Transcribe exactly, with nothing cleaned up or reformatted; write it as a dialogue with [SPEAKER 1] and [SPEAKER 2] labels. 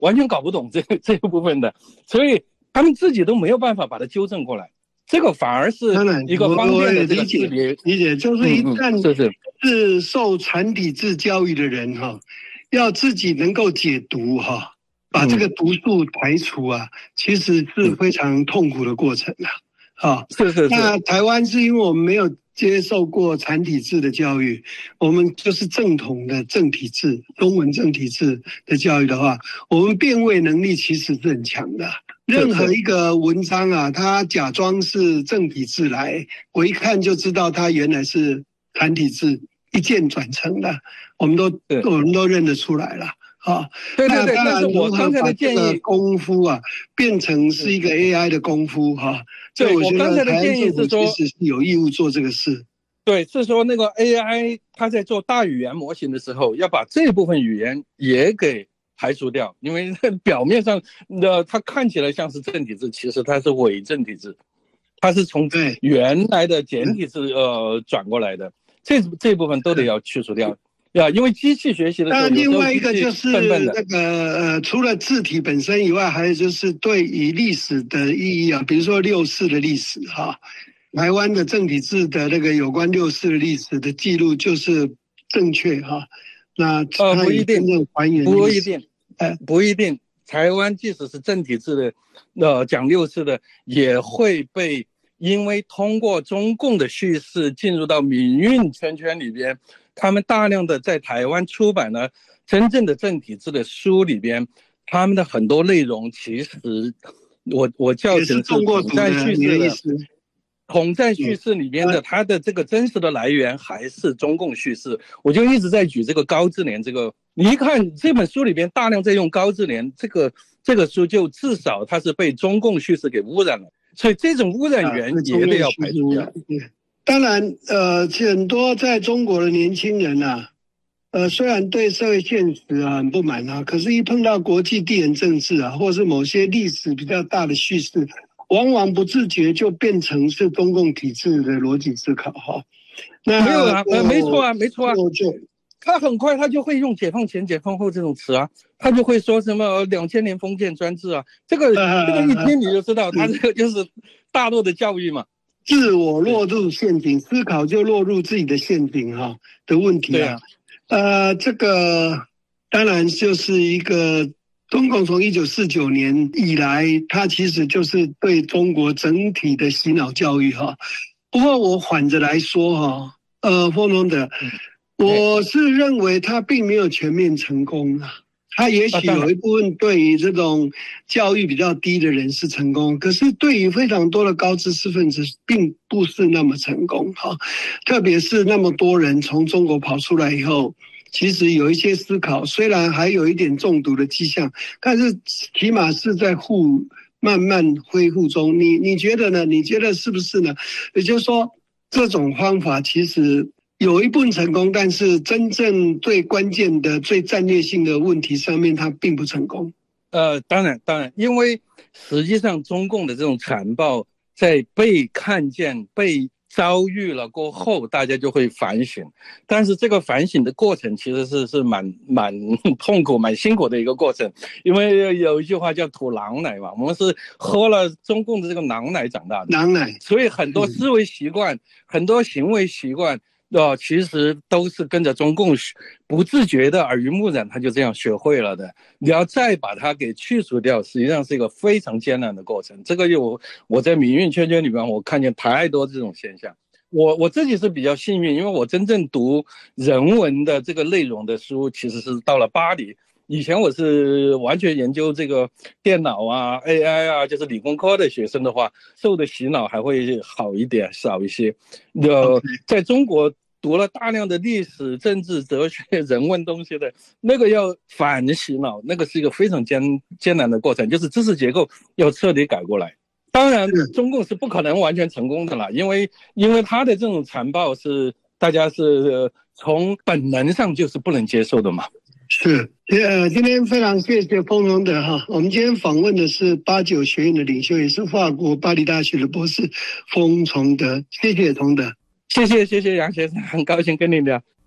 [SPEAKER 1] 完全搞不懂这个这个部分的，所以他们自己都没有办法把它纠正过来。这个反而是一个方便的这个识别。
[SPEAKER 2] 理解，就是一旦
[SPEAKER 1] 嗯嗯、是是
[SPEAKER 2] 是受繁体字教育的人哈，要自己能够解读哈，把这个读数排除啊，嗯、其实是非常痛苦的过程啊。啊，
[SPEAKER 1] 是是是。
[SPEAKER 2] 那台湾是因为我们没有接受过繁体字的教育，我们就是正统的正体字，中文正体字的教育的话，我们辨位能力其实是很强的。任何一个文章啊，它假装是正体字来，我一看就知道它原来是繁体字一键转成的，我们都我们都认得出来了。啊，
[SPEAKER 1] 对对对，
[SPEAKER 2] 那当然
[SPEAKER 1] 如何把这个
[SPEAKER 2] 功夫啊变成是一个 A I 的功夫哈、啊？
[SPEAKER 1] 对，我刚才的建议是说，
[SPEAKER 2] 其实是有义务做这个事。
[SPEAKER 1] 对，是说那个 A I 它在做大语言模型的时候，要把这部分语言也给排除掉，因为表面上的它看起来像是正体字，其实它是伪正体字，它是从原来的简体字呃转过来的，这这部分都得要去除掉。呀，因为机器学习的时候，
[SPEAKER 2] 那另外一个就是那个呃，除了字体本身以外，还有就是对于历史的意义啊，比如说六四的历史哈，台湾的正体字的那个有关六四的历史的记录就是正确哈。那
[SPEAKER 1] 呃不一定，不一定，
[SPEAKER 2] 呃
[SPEAKER 1] 不一定，台湾即使是正体字的，呃讲六四的，也会被因为通过中共的叙事进入到民运圈圈里边。他们大量的在台湾出版了真正的正体字的书里边，他们的很多内容其实我我叫成是统战叙事的，统战叙事里面的它的这个真实的来源还是中共叙事。我就一直在举这个高智联这个，你一看这本书里边大量在用高智联，这个这个书就至少它是被中共叙事给污染了，所以这种污染源也得要排除掉。
[SPEAKER 2] 当然，呃，很多在中国的年轻人啊，呃，虽然对社会现实啊很不满啊，可是一碰到国际地缘政治啊，或是某些历史比较大的叙事，往往不自觉就变成是中共体制的逻辑思考哈。
[SPEAKER 1] 那没有啊，呃，没错啊，没错啊，他很快他就会用解放前、解放后这种词啊，他就会说什么两千年封建专制啊，这个这个一听你就知道，他这个就是大陆的教育嘛。
[SPEAKER 2] 自我落入陷阱，思考就落入自己的陷阱哈的问题啊。呃，这个当然就是一个中共从一九四九年以来，它其实就是对中国整体的洗脑教育哈。不过我反着来说哈，呃，丰农的，我是认为它并没有全面成功啊。他也许有一部分对于这种教育比较低的人是成功，可是对于非常多的高知识分子并不是那么成功哈。特别是那么多人从中国跑出来以后，其实有一些思考，虽然还有一点中毒的迹象，但是起码是在复慢慢恢复中。你你觉得呢？你觉得是不是呢？也就是说，这种方法其实有一部分成功，但是真正最关键的、最战略性的问题上面，它并不成功。
[SPEAKER 1] 呃，当然，当然，因为实际上中共的这种残暴，在被看见、被遭遇了过后，大家就会反省。但是这个反省的过程其实是是蛮蛮痛苦、蛮辛苦的一个过程。因为有一句话叫吐狼奶嘛，我们是喝了中共的这个狼奶长大的，
[SPEAKER 2] 狼奶，
[SPEAKER 1] 所以很多思维习惯、嗯、很多行为习惯。哦，其实都是跟着中共不自觉的耳濡目染，他就这样学会了的。你要再把它给去除掉，实际上是一个非常艰难的过程。这个有我在民运圈圈里边，我看见太多这种现象。我我自己是比较幸运，因为我真正读人文的这个内容的书，其实是到了巴黎。以前我是完全研究这个电脑啊 A I 啊，就是理工科的学生的话，受的洗脑还会好一点少一些。呃，在中国读了大量的历史、政治、哲学、人文东西的那个要反洗脑，那个是一个非常艰艰难的过程，就是知识结构要彻底改过来。当然中共是不可能完全成功的啦，因为因为他的这种残暴是大家是、呃、从本能上就是不能接受的嘛。
[SPEAKER 2] 是，呃，今天非常谢谢丰农德哈，我们今天访问的是八九学院的领袖，也是法国巴黎大学的博士丰崇德，谢谢崇德，
[SPEAKER 1] 谢谢谢谢杨先生，很高兴跟你聊。